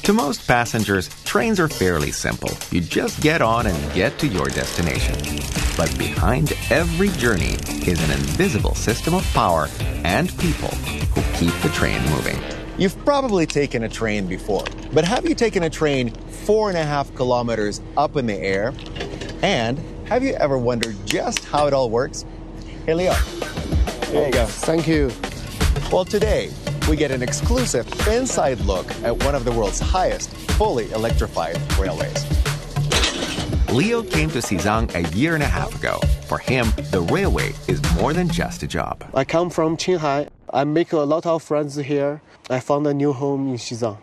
To most passengers, trains are fairly simple. You just get on and get to your destination. But behind every journey is an invisible system of power and people who keep the train moving. You've probably taken a train before, but have you taken a train 4.5 kilometers up in the air? And have you ever wondered just how it all works? Hey, Leo. Here you go. Thank you. Well, today, we get an exclusive inside look at one of the world's highest fully electrified railways. Leo came to Xizang a year and a half ago. For him, the railway is more than just a job. I come from Qinghai. I make a lot of friends here. I found a new home in Xizang.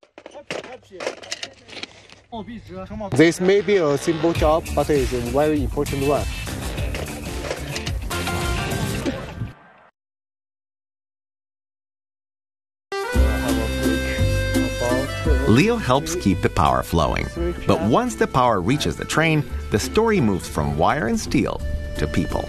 This may be a simple job, but it is a very important one. Leo helps keep the power flowing. But once the power reaches the train, the story moves from wire and steel to people.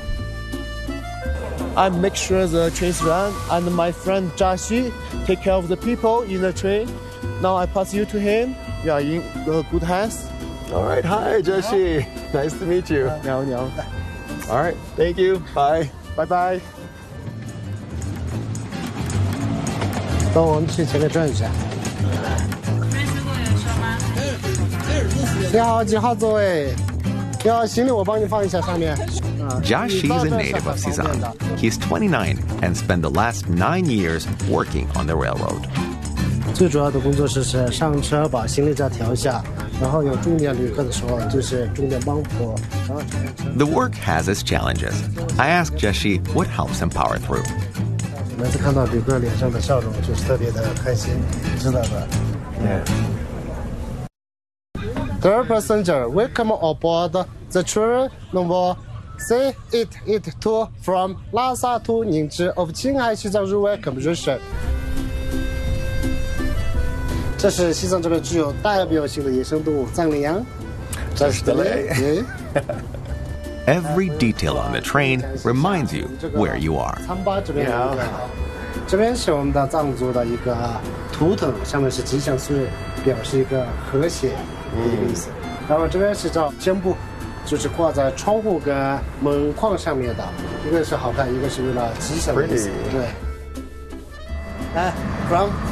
I make sure the trains run, and my friend Jia Xu take care of the people in the train. Now I pass you to him. You are in good hands. All right. Hi, Jia Xu. Nice to meet you. All right. Thank you. Bye. Bye-bye. 帮我们去前面转一下。你好，几号座位？要行李我帮你放一下上面。 Jia Xi is a native of Xizang. He's 29 and spent the last 9 years working on the railroad. 最主要的工作是上车把行李架调一下，然后有重点旅客的时候就是重点帮扶。 The work has its challenges. I asked Jia Xi what helps him power through. 每次看到旅客脸上的笑容，就是特别的开心，知道的。Dear passenger, welcome aboard the train number C882 from Lhasa to Ningzhi of Qinghai Xizang Railway Corporation. 这是西藏这边具有代表性的野生动物藏羚羊。这是的嘞。 Every detail on the train reminds you where you are. 仓巴这边有一个，这边是我们的藏族的一个图腾，上面是吉祥穗，表示一个和谐的一个意思。然后这边是照肩部，就是挂在窗户跟门框上面的，一个是好看，一个是为了吉祥的意思。对。from